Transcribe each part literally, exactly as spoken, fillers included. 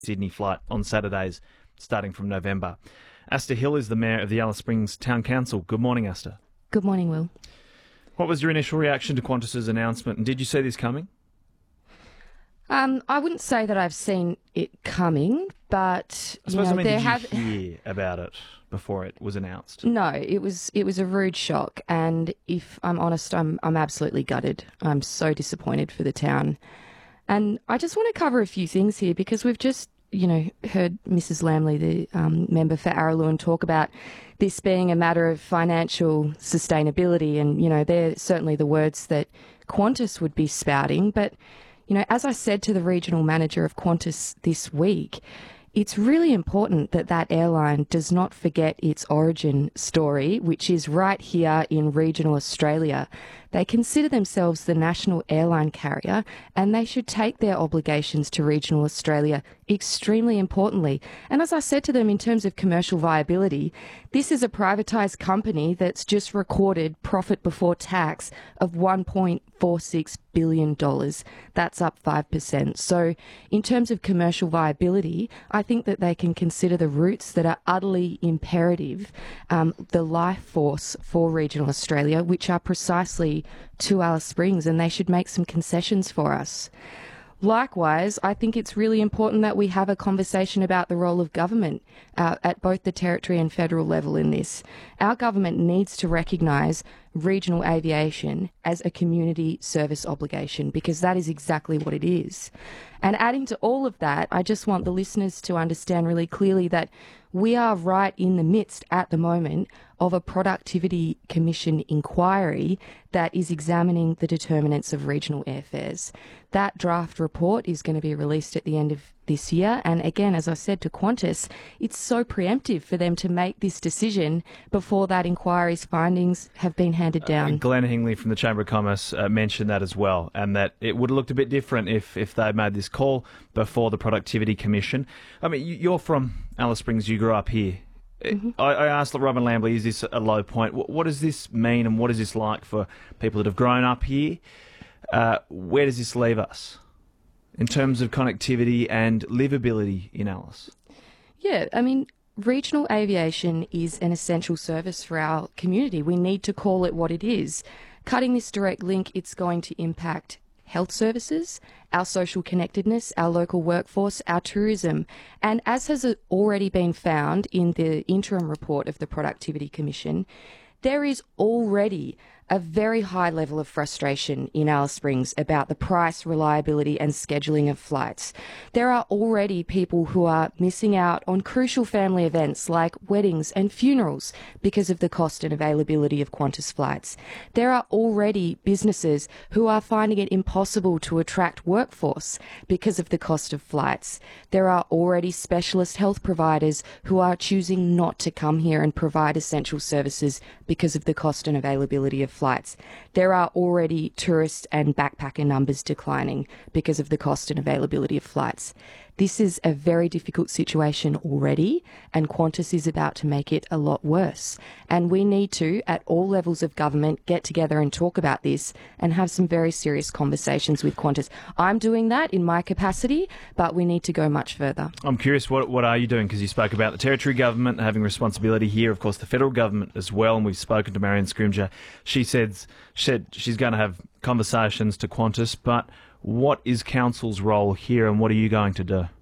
Sydney flight on Saturdays starting from November. Asta Hill is the Mayor of the Alice Springs Town Council. Good morning, Asta. Good morning, Will. What was your initial reaction to Qantas's announcement, and did you see this coming? Um, I wouldn't say that I've seen it coming, but I you suppose know, I mean, there did have. you hear about it before it was announced? No, it was it was a rude shock, and if I'm honest, I'm I'm absolutely gutted. I'm so disappointed for the town, and I just want to cover a few things here because we've just you know heard Missus Lamley, the um, member for Araluen, talk about this being a matter of financial sustainability, and you know they're certainly the words that Qantas would be spouting, but. You know, as I said to the regional manager of Qantas this week, it's really important that that airline does not forget its origin story, which is right here in regional Australia. They consider themselves the national airline carrier, and they should take their obligations to regional Australia extremely importantly. And as I said to them, in terms of commercial viability, this is a privatised company that's just recorded profit before tax of one point four six billion dollars. That's up five percent. So in terms of commercial viability, I think that they can consider the routes that are utterly imperative, um, the life force for regional Australia, which are precisely to Alice Springs, and they should make some concessions for us. Likewise, I think it's really important that we have a conversation about the role of government uh, at both the territory and federal level in this. Our government needs to recognise regional aviation as a community service obligation, because that is exactly what it is. And adding to all of that, I just want the listeners to understand really clearly that we are right in the midst at the moment of a Productivity Commission inquiry that is examining the determinants of regional airfares. That draft report is going to be released at the end of this year. And again, as I said to Qantas, it's so preemptive for them to make this decision before that inquiry's findings have been handed down. Uh, Glenn Hingley from the Chamber of Commerce uh, mentioned that as well, and that it would have looked a bit different if, if they made this call before the Productivity Commission. I mean, you're from Alice Springs, you grew up here. Mm-hmm. I, I asked Robin Lambley, is this a low point? What, what does this mean, and what is this like for people that have grown up here? Uh, where does this leave us in terms of connectivity and livability in Alice? Yeah, I mean, regional aviation is an essential service for our community. We need to call it what it is. Cutting this direct link, it's going to impact health services, our social connectedness, our local workforce, our tourism. And as has already been found in the interim report of the Productivity Commission, there is already a very high level of frustration in Alice Springs about the price, reliability and scheduling of flights. There are already people who are missing out on crucial family events like weddings and funerals because of the cost and availability of Qantas flights. There are already businesses who are finding it impossible to attract workforce because of the cost of flights. There are already specialist health providers who are choosing not to come here and provide essential services because of the cost and availability of flights. There are already tourist and backpacker numbers declining because of the cost and availability of flights. This is a very difficult situation already, and Qantas is about to make it a lot worse. And we need to, at all levels of government, get together and talk about this and have some very serious conversations with Qantas. I'm doing that in my capacity, but we need to go much further. I'm curious, what what are you doing? Because you spoke about the territory government having responsibility here, of course the federal government as well, and we've spoken to Marion Scrimgeour. She said, said she's going to have conversations to Qantas, but what is Council's role here, and what are you going to do?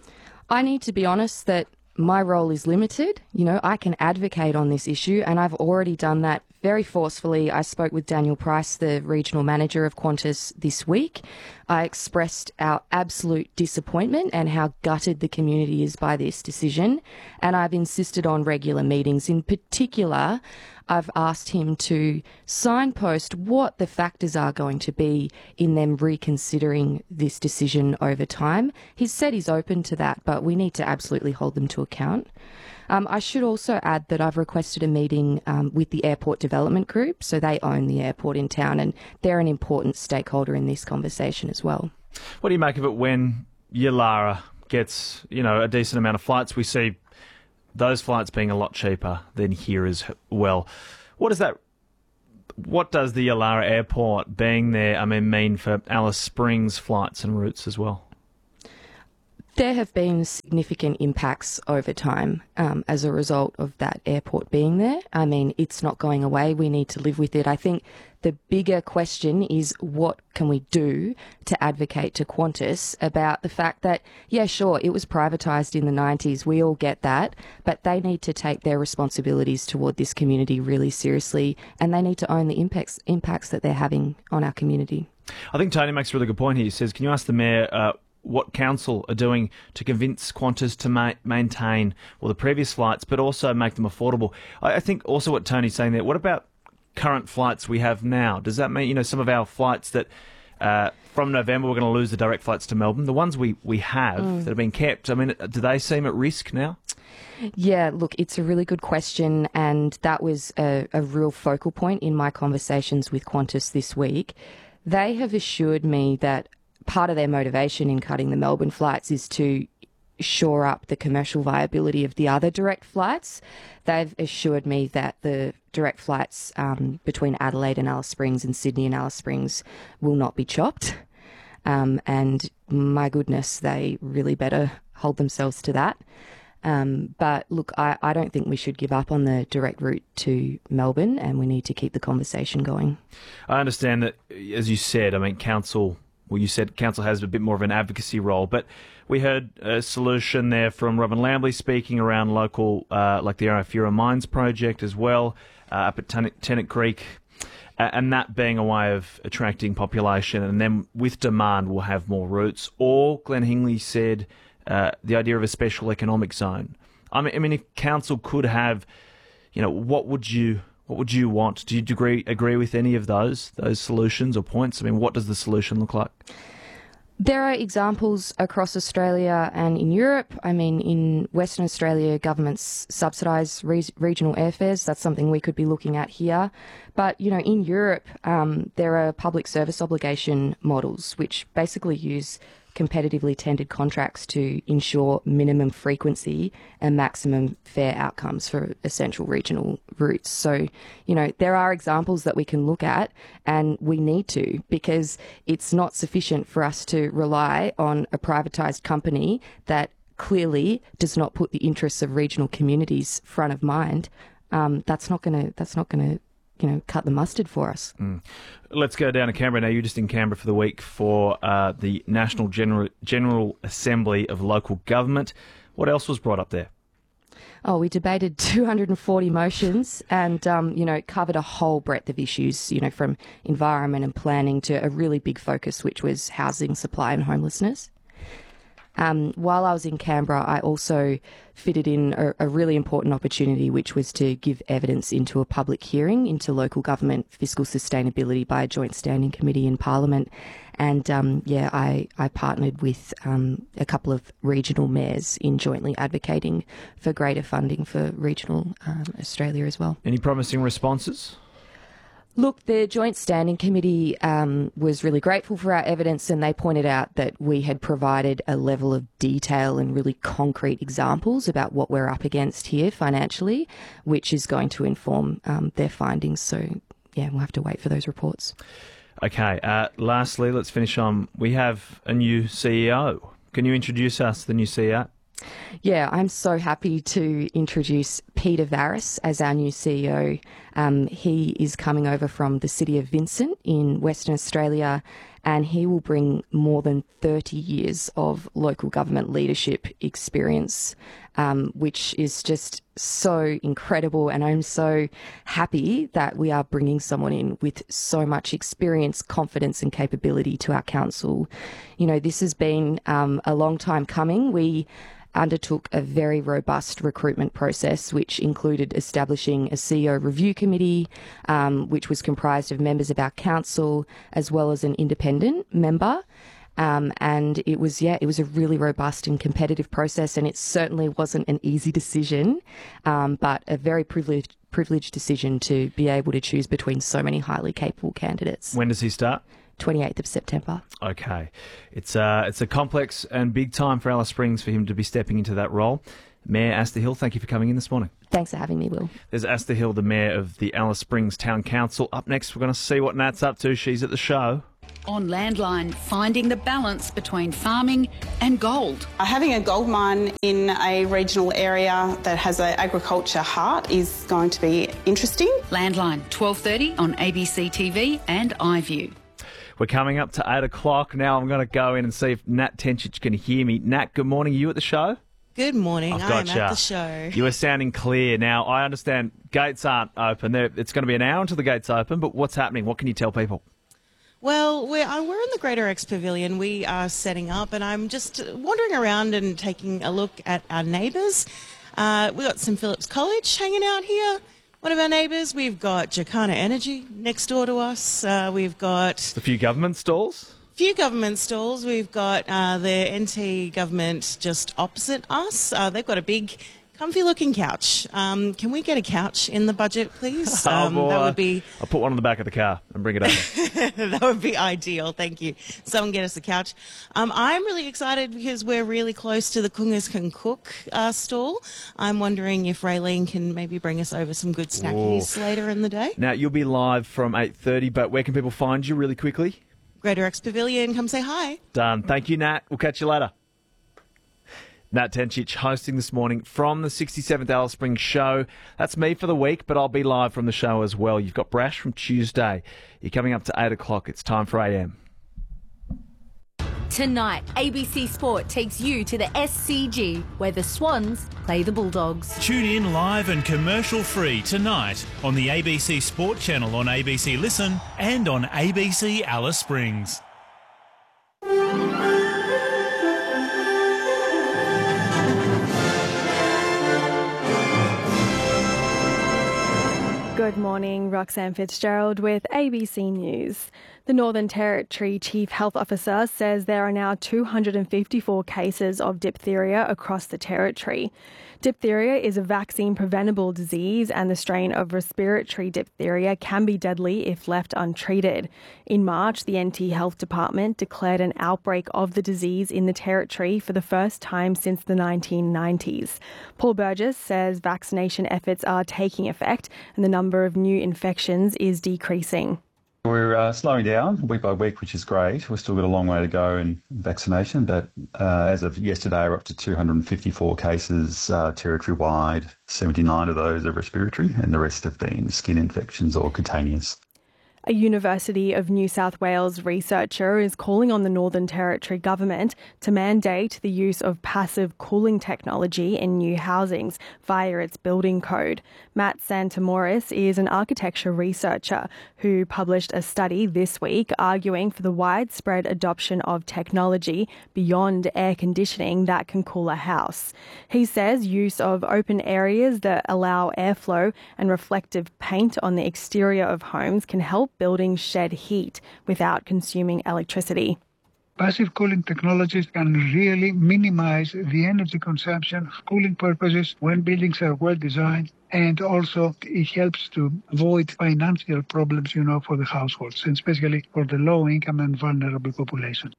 I need to be honest that my role is limited. You know, I can advocate on this issue, and I've already done that very forcefully. I spoke with Daniel Price, the regional manager of Qantas, this week. I expressed our absolute disappointment and how gutted the community is by this decision, and I've insisted on regular meetings. In particular, I've asked him to signpost what the factors are going to be in them reconsidering this decision over time. He's said he's open to that, but we need to absolutely hold them to account. Um, I should also add that I've requested a meeting um, with the Airport Development Group, so they own the airport in town, and they're an important stakeholder in this conversation as well. What do you make of it when Yallara gets, you know, a decent amount of flights? We see those flights being a lot cheaper than here as well. What does that? What does the Yallara Airport being there, I mean, mean for Alice Springs flights and routes as well? There have been significant impacts over time um, as a result of that airport being there. I mean, it's not going away. We need to live with it. I think the bigger question is what can we do to advocate to Qantas about the fact that, yeah, sure, it was privatised in the nineties. We all get that. But they need to take their responsibilities toward this community really seriously, and they need to own the impacts, impacts that they're having on our community. I think Tony makes a really good point here. He says, can you ask the Mayor uh, what Council are doing to convince Qantas to ma- maintain well the previous flights, but also make them affordable? I, I think also what Tony's saying there, what about current flights we have now? Does that mean, you know, some of our flights that uh, from November we're going to lose the direct flights to Melbourne, the ones we, we have mm. that have been kept, I mean, do they seem at risk now? Yeah, look, it's a really good question, and that was a, a real focal point in my conversations with Qantas this week. They have assured me that part of their motivation in cutting the Melbourne flights is to shore up the commercial viability of the other direct flights. They've assured me that the direct flights um, between Adelaide and Alice Springs and Sydney and Alice Springs will not be chopped. Um, and my goodness, they really better hold themselves to that. Um, but look, I, I don't think we should give up on the direct route to Melbourne, and we need to keep the conversation going. I understand that, as you said, I mean, Council... Well, you said Council has a bit more of an advocacy role, but we heard a solution there from Robin Lambley speaking around local, uh, like the Arafura Mines project as well, uh, up at Tennant, Tennant Creek, uh, and that being a way of attracting population, and then with demand we'll have more routes. Or Glenn Hingley said uh, the idea of a special economic zone. I mean, I mean, if Council could have, you know, what would you... What would you want? Do you agree, agree with any of those those solutions or points? I mean, what does the solution look like? There are examples across Australia and in Europe. I mean, in Western Australia, governments subsidise re- regional airfares. That's something we could be looking at here. But, you know, in Europe, um, there are public service obligation models which basically use competitively tendered contracts to ensure minimum frequency and maximum fare outcomes for essential regional routes. So, you know, there are examples that we can look at, and we need to, because it's not sufficient for us to rely on a privatised company that clearly does not put the interests of regional communities front of mind. Um, that's not going to, that's not going to, you know, cut the mustard for us. Mm. Let's go down to Canberra now. You're just in Canberra for the week for uh, the National General, General Assembly of Local Government. What else was brought up there? Oh, we debated two hundred forty motions and, um, you know, covered a whole breadth of issues, you know, from environment and planning to a really big focus, which was housing supply and homelessness. Um, while I was in Canberra, I also fitted in a, a really important opportunity, which was to give evidence into a public hearing into local government fiscal sustainability by a joint standing committee in Parliament. And, um, yeah, I, I partnered with um, a couple of regional mayors in jointly advocating for greater funding for regional um, Australia as well. Any promising responses? Look, the Joint Standing Committee um, was really grateful for our evidence, and they pointed out that we had provided a level of detail and really concrete examples about what we're up against here financially, which is going to inform um, their findings. So, yeah, we'll have to wait for those reports. Okay, uh, lastly, let's finish on, we have a new C E O. Can you introduce us to the new C E O? Yeah, I'm so happy to introduce Peter Varis as our new C E O. Um, he is coming over from the city of Vincent in Western Australia, and he will bring more than thirty years of local government leadership experience, um, which is just so incredible. And I'm so happy that we are bringing someone in with so much experience, confidence and capability to our council. You know, this has been um, a long time coming. We undertook a very robust recruitment process, which included establishing a C E O review committee, um, which was comprised of members of our council as well as an independent member. Um, and it was, yeah, it was a really robust and competitive process, and it certainly wasn't an easy decision, um, but a very privileged, privileged decision to be able to choose between so many highly capable candidates. When does he start? twenty-eighth of September. Okay. It's, uh, it's a complex and big time for Alice Springs for him to be stepping into that role. Mayor Asta Hill, thank you for coming in this morning. Thanks for having me, Will. There's Asta Hill, the Mayor of the Alice Springs Town Council. Up next, we're going to see what Nat's up to. She's at the show. On Landline, finding the balance between farming and gold. Having a gold mine in a regional area that has an agriculture heart is going to be interesting. Landline, twelve thirty on A B C T V and iView. We're coming up to eight o'clock now. I'm going to go in and see if Nat Tencic can hear me. Nat, good morning. Are you at the show? Good morning. I've I'm gotcha. at the show. You are sounding clear. Now, I understand gates aren't open. They're, it's going to be an hour until the gates open, but what's happening? What can you tell people? Well, we're, uh, we're in the Greater X Pavilion. We are setting up, and I'm just wandering around and taking a look at our neighbours. Uh, we've got St Philip's College hanging out here. One of our neighbours. We've got Jacana Energy next door to us. Uh, we've got A few government stalls? a few government stalls. We've got uh, the N T government just opposite us. Uh, they've got a big, comfy-looking couch. Um, can we get a couch in the budget, please? Um, oh boy. That would be I'll put one on the back of the car and bring it over. that would be ideal. Thank you. Someone get us a couch. Um, I'm really excited because we're really close to the Kungas Can Cook uh, stall. I'm wondering if Raylene can maybe bring us over some good snackies Ooh. later in the day. Now, you'll be live from eight thirty, but where can people find you really quickly? Greater X Pavilion, come say hi. Done. Thank you, Nat. We'll catch you later. Nat Tencic hosting this morning from the sixty-seventh Alice Springs show. That's me for the week, but I'll be live from the show as well. You've got Brash from Tuesday. You're coming up to eight o'clock. It's time for A M. Tonight, A B C Sport takes you to the S C G, where the Swans play the Bulldogs. Tune in live and commercial-free tonight on the A B C Sport channel on A B C Listen and on A B C Alice Springs. Good morning, Roxanne Fitzgerald with A B C News. The Northern Territory Chief Health Officer says there are now two hundred fifty-four cases of diphtheria across the territory. Diphtheria is a vaccine-preventable disease, and the strain of respiratory diphtheria can be deadly if left untreated. In March, the N T Health Department declared an outbreak of the disease in the territory for the first time since the nineteen nineties. Paul Burgess says vaccination efforts are taking effect and the number of new infections is decreasing. We're uh, slowing down week by week, which is great. We've still got a long way to go in vaccination, but uh, as of yesterday, we're up to two hundred fifty-four cases uh, territory-wide. seventy-nine of those are respiratory, and the rest have been skin infections or cutaneous. A University of New South Wales researcher is calling on the Northern Territory government to mandate the use of passive cooling technology in new housings via its building code. Matt Santamoris is an architecture researcher who published a study this week arguing for the widespread adoption of technology beyond air conditioning that can cool a house. He says use of open areas that allow airflow and reflective paint on the exterior of homes can help buildings shed heat without consuming electricity. Passive cooling technologies can really minimize the energy consumption for cooling purposes when buildings are well designed, and also it helps to avoid financial problems, you know, for the households, and especially for the low-income and vulnerable population.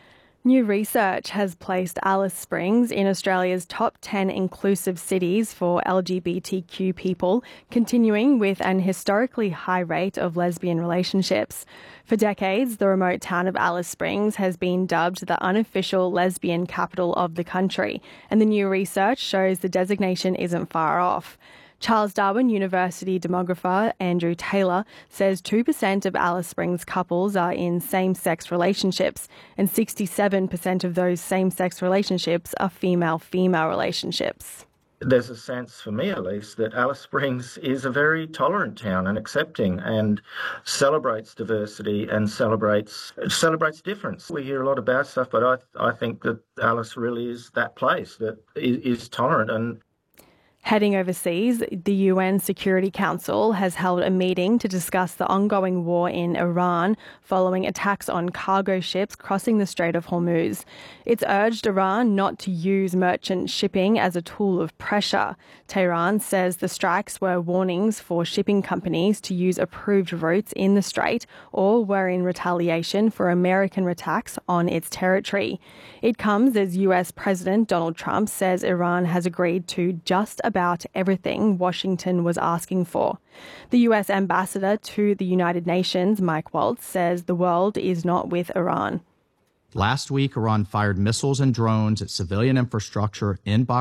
New research has placed Alice Springs in Australia's top ten inclusive cities for L G B T Q people, continuing with an historically high rate of lesbian relationships. For decades, the remote town of Alice Springs has been dubbed the unofficial lesbian capital of the country, and the new research shows the designation isn't far off. Charles Darwin University demographer Andrew Taylor says two percent of Alice Springs couples are in same-sex relationships, and sixty-seven percent of those same-sex relationships are female-female relationships. There's a sense, for me at least, that Alice Springs is a very tolerant town and accepting and celebrates diversity and celebrates celebrates difference. We hear a lot about stuff, but I I think that Alice really is that place that is, is tolerant. And Heading overseas, the U N Security Council has held a meeting to discuss the ongoing war in Iran following attacks on cargo ships crossing the Strait of Hormuz. It's urged Iran not to use merchant shipping as a tool of pressure. Tehran says the strikes were warnings for shipping companies to use approved routes in the strait or were in retaliation for American attacks on its territory. It comes as U S President Donald Trump says Iran has agreed to just about about everything Washington was asking for. The U S ambassador to the United Nations, Mike Waltz, says the world is not with Iran. Last week, Iran fired missiles and drones at civilian infrastructure in Bakhmut